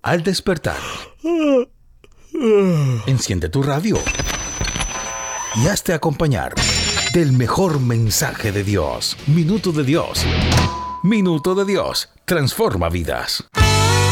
al despertar. Enciende tu radio y hazte acompañar del mejor mensaje de Dios. Minuto de Dios. Minuto de Dios. Transforma vidas.